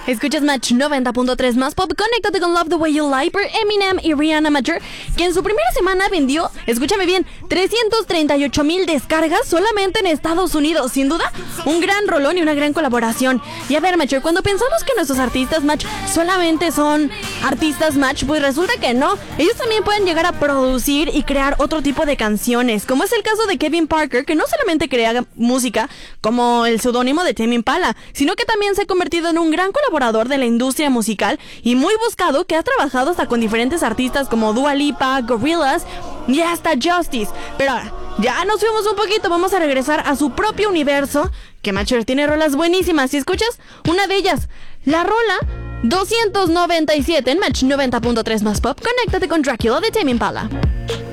Escuchas Match 90.3 más pop. Conéctate con Love the Way You Lie por Eminem y Rihanna Major, que en su primera semana vendió, escúchame bien, 338,000 descargas solamente en Estados Unidos. Sin duda, un gran rolón y una gran colaboración. Y a ver, Major, cuando pensamos que nuestros artistas Match solamente son artistas Match, pues resulta que no. Ellos también pueden llegar a producir y crear otro tipo de canciones, como es el caso de Kevin Parker, que no solamente crea música como el seudónimo de Tame Impala, sino que también se ha convertido en un gran colaborador de la industria musical y muy buscado, que ha trabajado hasta con diferentes artistas como Dua Lipa, Gorillaz y hasta Justice. Pero ahora, ya nos fuimos un poquito, vamos a regresar a su propio universo, que Matcher tiene rolas buenísimas. Si escuchas una de ellas, la rola 297 en Match 90.3 más pop, conéctate con Dracula de Tame Impala.